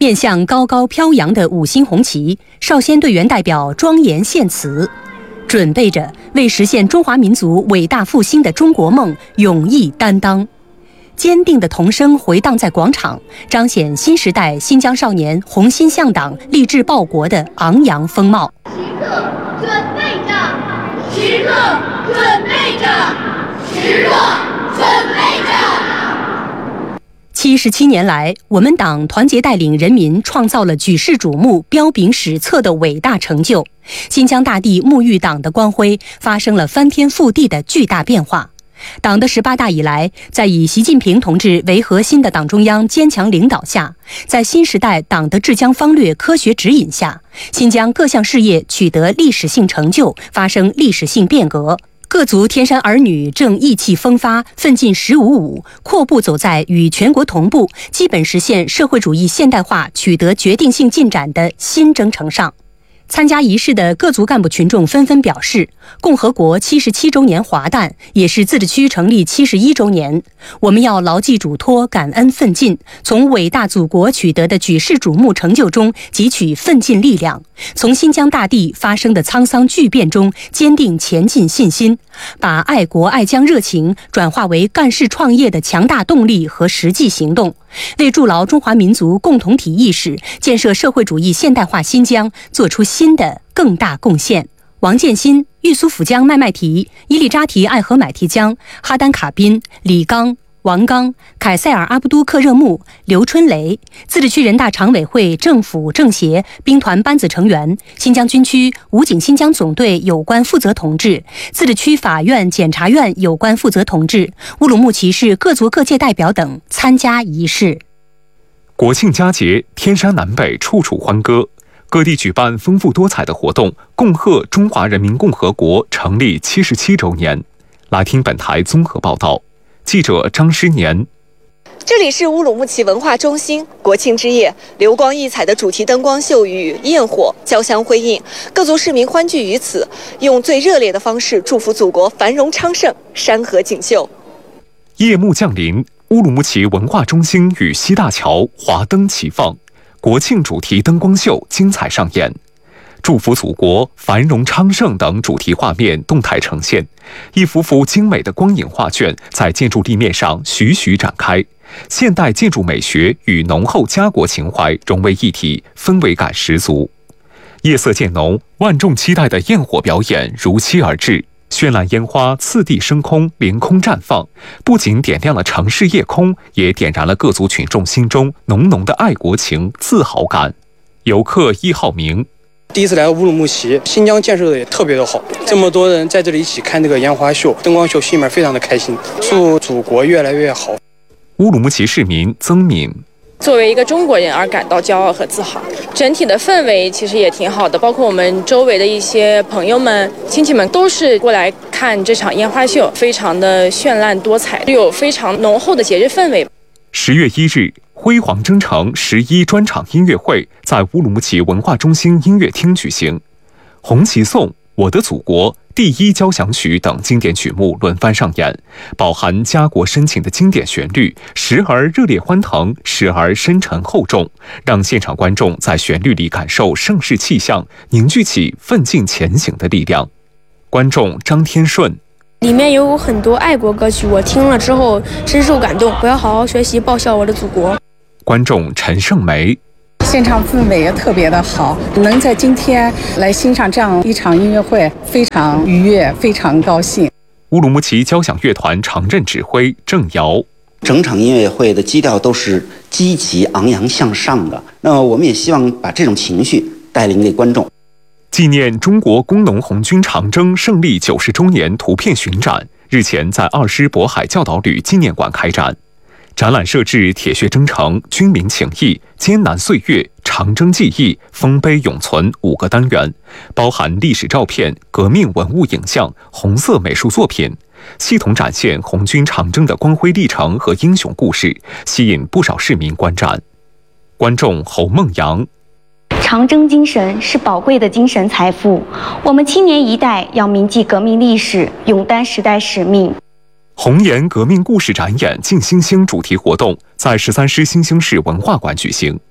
面向高高飘扬的5星红旗，少先队员代表庄严献词，准备着为实现中华民族伟大复兴的中国梦勇毅担当。坚定的童声回荡在广场，彰显新时代新疆少年红心向党、立志报国的昂扬风貌。 时刻准备着，时刻准备着，时刻准备着。 77年来，我们党团结带领人民创造了举世瞩目、彪炳史册的伟大成就。新疆大地沐浴党的光辉发生了翻天覆地的巨大变化。党的18大以来，在以习近平同志为核心的党中央坚强领导下，在新时代党的治疆方略科学指引下，新疆各项事业取得历史性成就，发生历史性变革。各族天山儿女正意气风发，奋进15-5，阔步走在与全国同步、基本实现社会主义现代化取得决定性进展的新征程上。参加仪式的各族干部群众纷纷表示，共和国77周年华诞，也是自治区成立71周年。我们要牢记嘱托，感恩奋进，从伟大祖国取得的举世瞩目成就中汲取奋进力量，从新疆大地发生的沧桑巨变中坚定前进信心，把爱国爱疆热情转化为干事创业的强大动力和实际行动，为筑牢中华民族共同体意识，建设社会主义现代化新疆做出新的更大贡献。王建新、玉苏府江麦麦提、伊利扎提艾合买提江、哈丹卡宾、李刚、王刚、凯塞尔阿布都克热木、刘春雷，自治区人大常委会政府政协兵团班子成员，新疆军区武警新疆总队有关负责同志，自治区法院检察院有关负责同志，乌鲁木齐市各族各界代表等参加仪式。 国庆佳节，天山南北处处欢歌，各地举办丰富多彩的活动，恭贺中华人民共和国成立77周年。来听本台综合报道。记者张诗年。 这里是乌鲁木齐文化中心，国庆之夜，流光溢彩的主题灯光秀与焰火交相辉映，各族市民欢聚于此，用最热烈的方式祝福祖国繁荣昌盛、山河锦绣。 夜幕降临，乌鲁木齐文化中心与西大桥华灯齐放，国庆主题灯光秀精彩上演。祝福祖国繁荣昌盛等主题画面动态呈现，一幅幅精美的光影画卷在建筑立面上徐徐展开，现代建筑美学与浓厚家国情怀融为一体，氛围感十足。夜色渐浓，万众期待的焰火表演如期而至，绚烂烟花次第升空，凌空绽放，不仅点亮了城市夜空，也点燃了各族群众心中浓浓的爱国情、自豪感。游客1号明。 第一次来乌鲁木齐，新疆建设的也特别的好，这么多人在这里一起看这个烟花秀、灯光秀，心里面非常的开心。祝祖国越来越好。 乌鲁木齐市民曾敏。 作为一个中国人而感到骄傲和自豪，整体的氛围其实也挺好的，包括我们周围的一些朋友们、亲戚们都是过来看这场烟花秀，非常的绚烂多彩，有非常浓厚的节日氛围。 10月1日，辉煌征程11专场音乐会在乌鲁木齐文化中心音乐厅举行，红旗颂、我的祖国、第一交响曲等经典曲目轮番上演，饱含家国深情的经典旋律，时而热烈欢腾，时而深沉厚重，让现场观众在旋律里感受盛世气象，凝聚起奋进前行的力量。观众张天顺。 里面有很多爱国歌曲，我听了之后深受感动，我要好好学习，报效我的祖国。 观众陈胜梅。 现场氛围也特别的好，能在今天来欣赏这样一场音乐会，非常愉悦，非常高兴。 乌鲁木齐交响乐团常任指挥郑瑶。 整场音乐会的基调都是积极昂扬向上的，那么我们也希望把这种情绪带领给观众。 纪念中国工农红军长征胜利90周年图片巡展日前在2师渤海教导旅纪念馆开展，展览设置铁血征程、军民情谊、艰难岁月、长征记忆、丰碑永存5个单元，包含历史照片、革命文物影像、红色美术作品，系统展现红军长征的光辉历程和英雄故事，吸引不少市民观展。观众侯梦阳。 长征精神是宝贵的精神财富，我们青年一代要铭记革命历史，勇担时代使命。 红岩革命故事展演敬新兴主题活动在13师新兴市文化馆举行，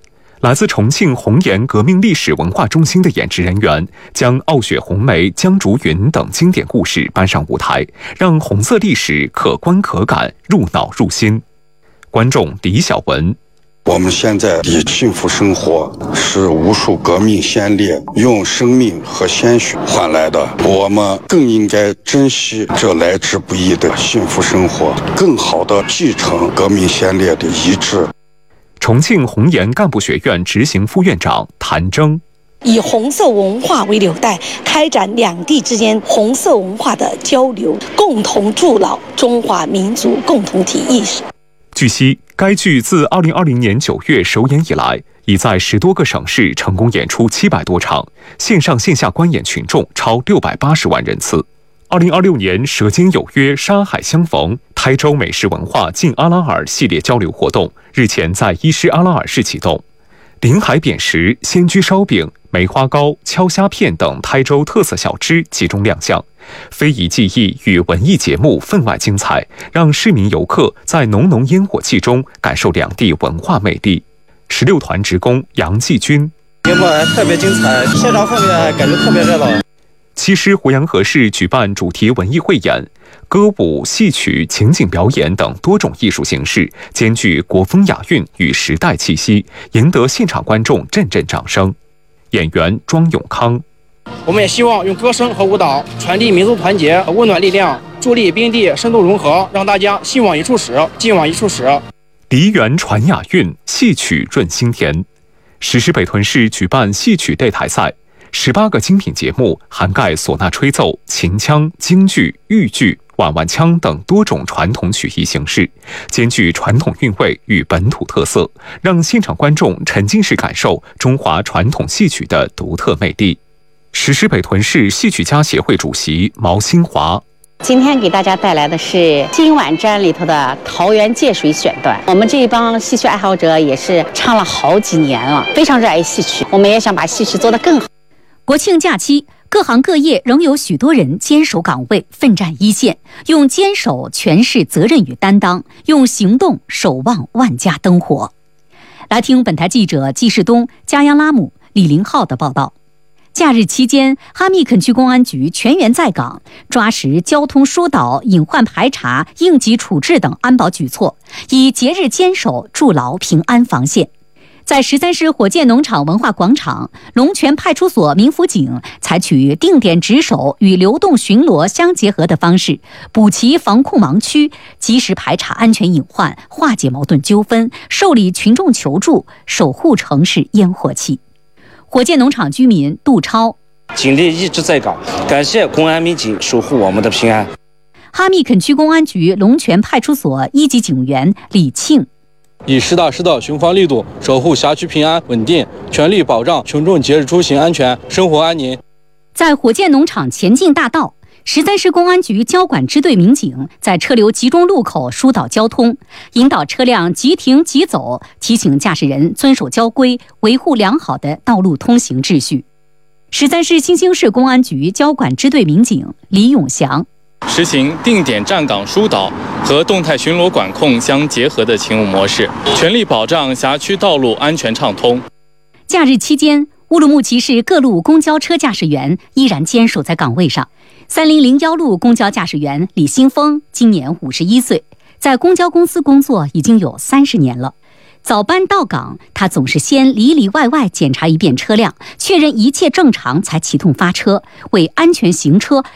来自重庆红岩革命历史文化中心的演职人员将傲雪红梅、江竹云等经典故事搬上舞台，让红色历史可观可感，入脑入心。观众李小文： 我们现在的幸福生活是无数革命先烈用生命和鲜血换来的，我们更应该珍惜这来之不易的幸福生活，更好地继承革命先烈的遗志。 重庆红岩干部学院执行副院长谭征： 以红色文化为纽带，开展两地之间红色文化的交流，共同筑牢中华民族共同体意识。 据悉，该剧自2020年9月首演以来，已在10多个省市成功演出700多场，线上线下观演群众超680万人次。2026年舌尖有约，沙海相逢，台州美食文化进阿拉尔系列交流活动日前在伊施阿拉尔市启动。临海扁食、鲜居烧饼、梅花糕、敲虾片等台州特色小吃集中亮相，非遗技艺与文艺节目分外精彩，让市民游客在浓浓烟火气中感受两地文化魅力。16团职工杨继军： 节目特别精彩，现场氛围感觉特别热闹。 西施胡杨河市举办主题文艺汇演，歌舞、戏曲、情景表演等多种艺术形式，兼具国风雅韵与时代气息，赢得现场观众阵阵掌声。演员庄永康： 我们也希望用歌声和舞蹈传递民族团结和温暖力量，助力边地深度融合，让大家心往一处使，劲往一处使。 梨园传雅韵，戏曲润心田。石狮北屯市举办戏曲擂台赛，18个精品节目涵盖唢呐吹奏、秦腔、京剧、豫剧、碗碗腔等多种传统曲艺形式，兼具传统韵味与本土特色，让现场观众沉浸式感受中华传统戏曲的独特魅力。石狮北屯市戏曲家协会主席毛新华： 今天给大家带来的是《今晚瞻》里头的桃园借水选段。我们这一帮戏曲爱好者也是唱了好几年了，非常热爱戏曲，我们也想把戏曲做得更好。 国庆假期，各行各业仍有许多人坚守岗位，奋战一线，用坚守诠释责任与担当，用行动守望万家灯火。来听本台记者季世东、加央拉姆、李林浩的报道。假日期间，哈密垦区公安局全员在岗，抓实交通疏导、隐患排查、应急处置等安保举措，以节日坚守筑牢平安防线。在13市火箭农场文化广场，龙泉派出所民辅警采取定点值守与流动巡逻相结合的方式，补齐防控盲区，及时排查安全隐患，化解矛盾纠纷，受理群众求助，守护城市烟火气。火箭农场居民杜超： 警力一直在岗，感谢公安民警守护我们的平安。 哈密垦区公安局龙泉派出所1级警员李庆： 以实打实的巡防力度，守护辖区平安稳定，全力保障群众节日出行安全、生活安宁。 在火箭农场前进大道，13市公安局交管支队民警在车流集中路口疏导交通，引导车辆即停即走，提醒驾驶人遵守交规，维护良好的道路通行秩序。13市新兴市公安局交管支队民警李永祥： 实行定点站岗疏导和动态巡逻管控相结合的勤务模式，全力保障辖区道路安全畅通。 假日期间，乌鲁木齐市各路公交车驾驶员依然坚守在岗位上。3001路公交驾驶员李新峰今年51岁，在公交公司工作已经有30年了。早班到岗，他总是先里外检查一遍车辆，确认一切正常才启动发车，为安全行车